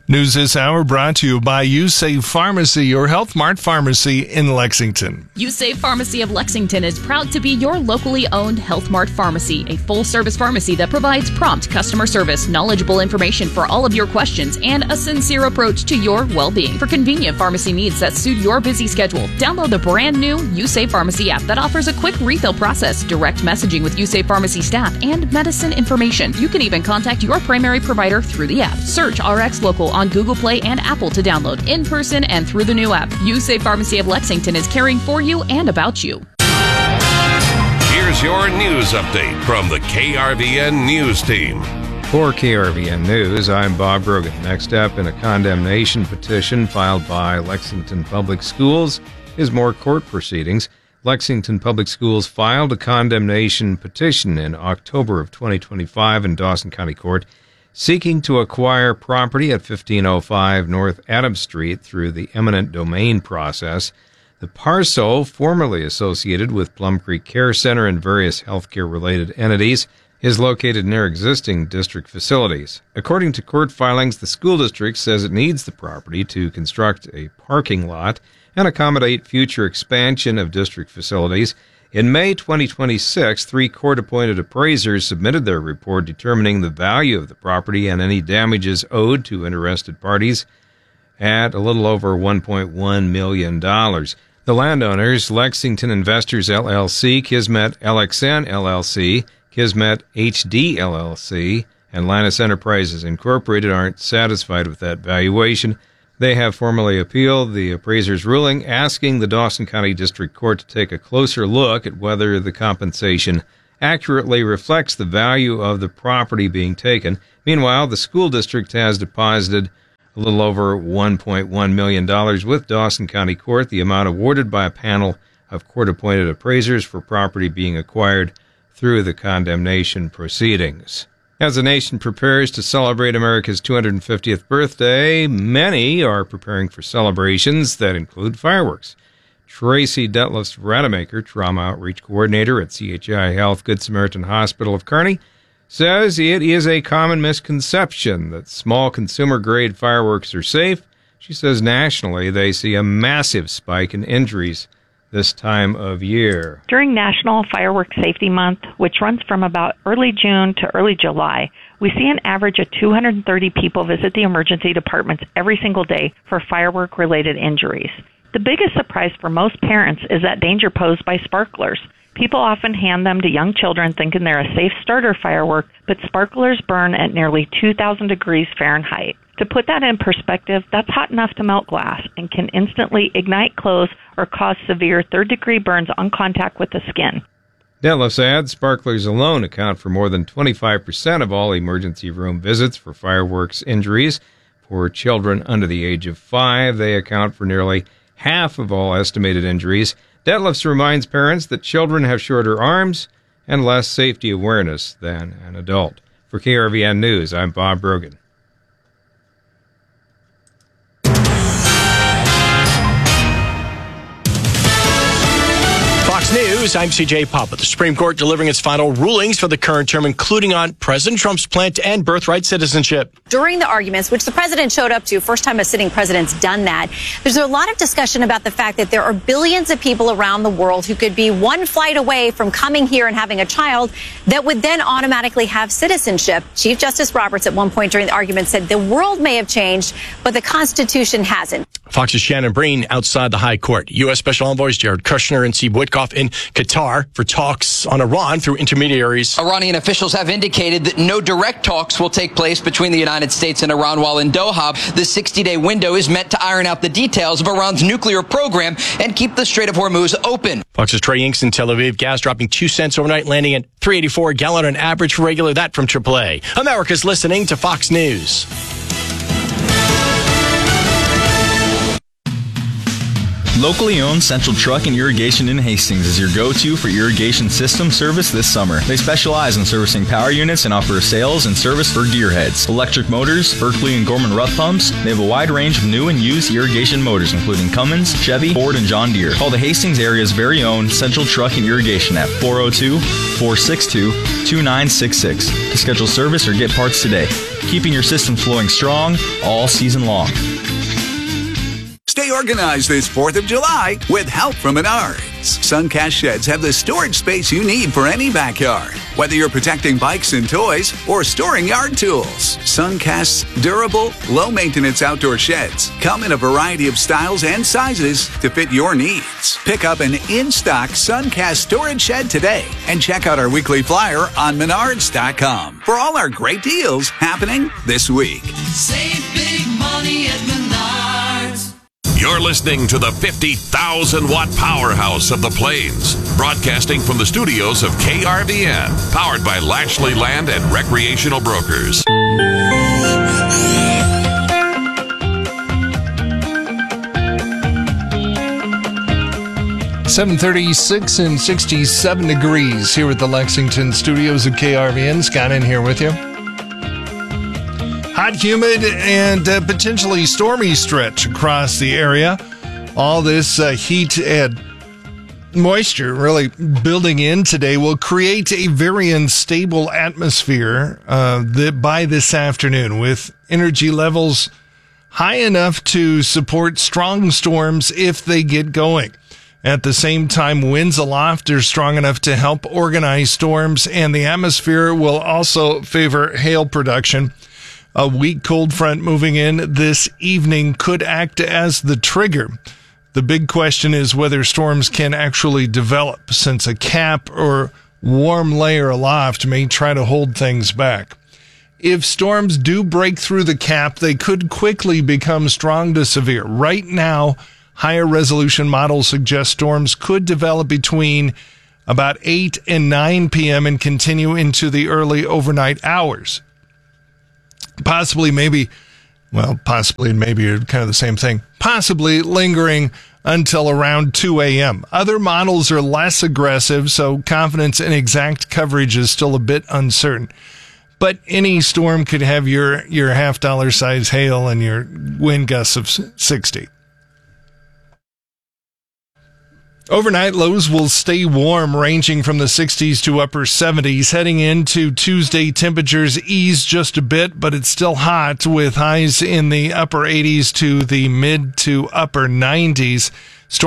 News this hour brought to you by USAVE Pharmacy, your Health Mart pharmacy in Lexington. USAVE Pharmacy of Lexington is proud to be your locally owned Health Mart pharmacy, a full-service pharmacy that provides prompt customer service, knowledgeable information for all of your questions, and a sincere approach to your well-being. For convenient pharmacy needs that suit your busy schedule, download the brand new USAVE Pharmacy app that offers a quick refill process, direct messaging with USAVE Pharmacy staff, and medicine information. You can even contact your primary provider through the app. Search RX Local on Google Play and Apple to download in person and through the new app. USAVE Pharmacy of Lexington is caring for you and about you. Here's your news update from the KRVN News Team. For KRVN News, I'm Bob Brogan. Next up in a condemnation petition filed by Lexington Public Schools is more court proceedings. Lexington Public Schools filed a condemnation petition in October of 2025 in Dawson County Court, seeking to acquire property at 1505 North Adams Street through the eminent domain process. The parcel, formerly associated with Plum Creek Care Center and various healthcare-related entities, is located near existing district facilities. According to court filings, the school district says it needs the property to construct a parking lot and accommodate future expansion of district facilities. In May 2026, 3 court-appointed appraisers submitted their report determining the value of the property and any damages owed to interested parties at a little over $1.1 million. The landowners, Lexington Investors LLC, Kismet LXN LLC, Kismet HD LLC, and Lannis Enterprises Incorporated, aren't satisfied with that valuation. They have formally appealed the appraiser's ruling, asking the Dawson County District Court to take a closer look at whether the compensation accurately reflects the value of the property being taken. Meanwhile, the school district has deposited a little over $1.1 million with Dawson County Court, the amount awarded by a panel of court-appointed appraisers for property being acquired through the condemnation proceedings. As the nation prepares to celebrate America's 250th birthday, many are preparing for celebrations that include fireworks. Tracy Detlefs-Rademacher, Trauma Outreach Coordinator at CHI Health Good Samaritan Hospital of Kearney, says it is a common misconception that small consumer-grade fireworks are safe. She says nationally they see a massive spike in injuries this time of year. During National Fireworks Safety Month, which runs from about early June to early July, we see an average of 230 people visit the emergency departments every single day for firework-related injuries. The biggest surprise for most parents is that danger posed by sparklers. People often hand them to young children thinking they're a safe starter firework, but sparklers burn at nearly 2,000 degrees Fahrenheit. To put that in perspective, that's hot enough to melt glass and can instantly ignite clothes or cause severe third-degree burns on contact with the skin. Detlefs adds sparklers alone account for more than 25% of all emergency room visits for fireworks injuries. For children under the age of 5, they account for nearly half of all estimated injuries. Detlefs reminds parents that children have shorter arms and less safety awareness than an adult. For KRVN News, I'm Bob Brogan. Fox News, I'm CJ Papa. The Supreme Court delivering its final rulings for the current term, including on President Trump's plan to end birthright citizenship. During the arguments, which the president showed up to, first time a sitting president's done that, there's a lot of discussion about the fact that there are billions of people around the world who could be one flight away from coming here and having a child that would then automatically have citizenship. Chief Justice Roberts at one point during the argument said the world may have changed, but the Constitution hasn't. Fox's Shannon Breen outside the High Court. U.S. Special Envoys Jared Kushner and Steve Witkoff in Qatar for talks on Iran through intermediaries. Iranian officials have indicated that no direct talks will take place between the United States and Iran while in Doha. The 60-day window is meant to iron out the details of Iran's nuclear program and keep the Strait of Hormuz open. Fox's Trey Inks in Tel Aviv. Gas dropping 2 cents overnight, landing at $3.84 a gallon on average for regular. That from AAA. America's listening to Fox News. Locally owned Central Truck and Irrigation in Hastings is your go-to for irrigation system service this summer. They specialize in servicing power units and offer sales and service for gearheads, electric motors, Berkeley and Gorman rough pumps. They have a wide range of new and used irrigation motors, including Cummins, Chevy, Ford, and John Deere. Call the Hastings area's very own Central Truck and Irrigation at 402-462-2966 to schedule service or get parts today. Keeping your system flowing strong all season long. Stay organized this 4th of July with help from Menards. Suncast sheds have the storage space you need for any backyard. Whether you're protecting bikes and toys or storing yard tools, Suncast's durable, low-maintenance outdoor sheds come in a variety of styles and sizes to fit your needs. Pick up an in-stock Suncast storage shed today and check out our weekly flyer on Menards.com for all our great deals happening this week. Save big money at Menards. You're listening to the 50,000-watt powerhouse of the Plains, broadcasting from the studios of KRVN, powered by Lashley Land and Recreational Brokers. 7:36 and 67 degrees here at the Lexington studios of KRVN. Scott in here with you. Hot, humid, and potentially stormy stretch across the area. All this heat and moisture really building in today will create a very unstable atmosphere by this afternoon, with energy levels high enough to support strong storms if they get going. At the same time, winds aloft are strong enough to help organize storms, and the atmosphere will also favor hail production. A weak cold front moving in this evening could act as the trigger. The big question is whether storms can actually develop, since a cap or warm layer aloft may try to hold things back. If storms do break through the cap, they could quickly become strong to severe. Right now, higher resolution models suggest storms could develop between about 8 and 9 p.m. and continue into the early overnight hours. Possibly and maybe are kind of the same thing. Possibly lingering until around 2 a.m. Other models are less aggressive, so confidence in exact coverage is still a bit uncertain. But any storm could have your $50 size hail and your wind gusts of 60. Overnight lows will stay warm, ranging from the 60s to upper 70s. Heading into Tuesday, temperatures ease just a bit, but it's still hot, with highs in the upper 80s to the mid to upper 90s.